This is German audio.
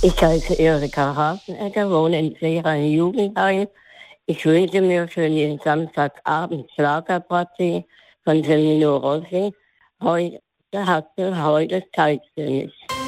Ich heiße Erika Hafenegger, wohne in Seeheim Jugendheim. Ich wünsche mir für den Samstagabend Schlagerparty von Semino Rossi. Heute hat er heute Zeit für mich.